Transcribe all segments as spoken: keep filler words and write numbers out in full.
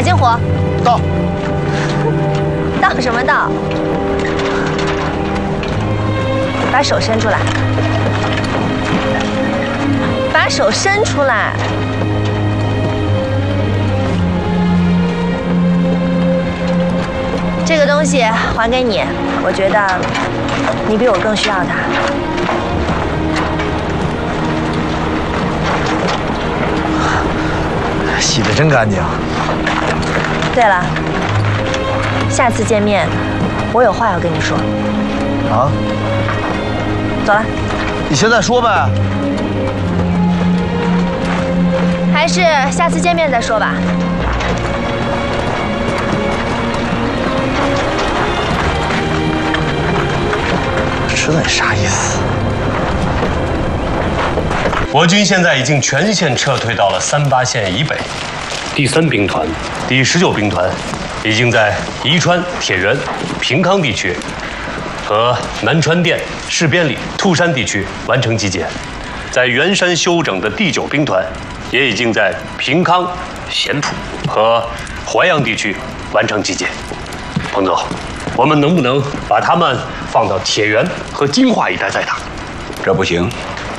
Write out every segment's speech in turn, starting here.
马金虎， 到。 到什么到？把手伸出来，把手伸出来。这个东西还给你，我觉得你比我更需要它。 洗得真干净。 对了，下次见面，我有话要跟你说。 啊？ 走了。 你现在说呗。 还是下次见面再说吧。 这啥意思？ 我军现在已经全线撤退到了三八线以北，第三兵团、第十九兵团已经在宜川、铁原、平康地区和南川店、市边里、兔山地区完成集结，在元山休整的第九兵团也已经在平康、咸浦和淮阳地区完成集结。彭总，我们能不能把他们放到铁原和金华一带再打？ 这不行。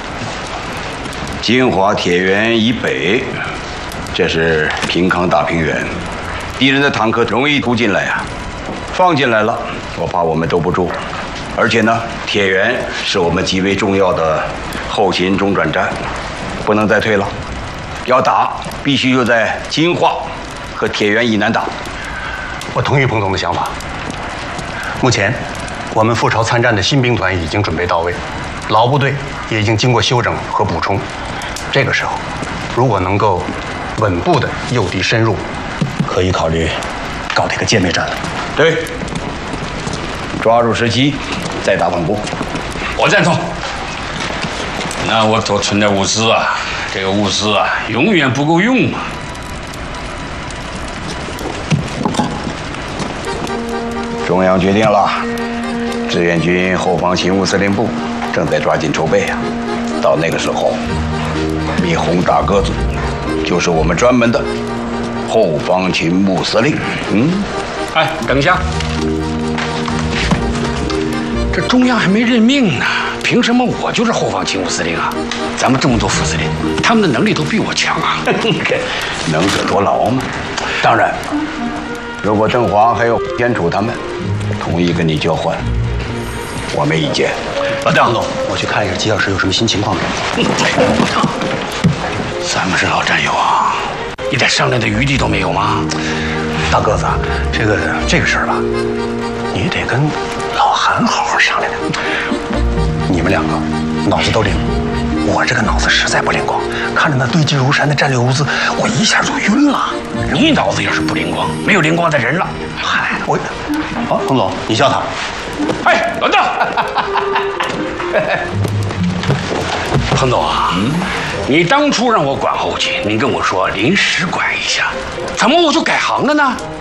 金华、铁原以北，这是平康大平原，敌人的坦克容易突进来呀、啊，放进来了，我怕我们兜不住。而且呢，铁原是我们极为重要的后勤中转站，不能再退了。要打，必须就在金华和铁原以南打。 我同意彭总的想法。目前，我们赴朝参战的新兵团已经准备到位，老部队也已经经过休整和补充。这个时候，如果能够稳步的诱敌深入，可以考虑搞这个歼灭战了。 对，抓住时机，再打稳步。 我赞同。那我多存点物资啊，这个物资啊，永远不够用嘛。 中央决定了，志愿军后方勤务司令部正在抓紧筹备啊。到那个时候，密红大个子就是我们专门的后方勤务司令。嗯， 哎，等一下，这中央还没任命呢，凭什么我就是后方勤务司令啊？咱们这么多副司令，他们的能力都比我强啊！ 能者多劳嘛。当然，如果邓华还有天楚他们同意跟你交换，我没意见。 老邓总，我去看一下吉老师有什么新情况没有。 咱们是老战友啊，一点商量的余地都没有吗？ 大个子，这个这个事儿吧，你得跟老韩好好商量量。你们两个脑子都灵，我这个脑子实在不灵光，看着那堆积如山的战略物资，我一下就晕了。 你脑子要是不灵光，没有灵光的人了。 嗨，我，好，彭总，你笑他。 哎，老邓，彭总啊，嗯，你当初让我管后勤，您跟我说临时管一下，怎么我就改行了呢？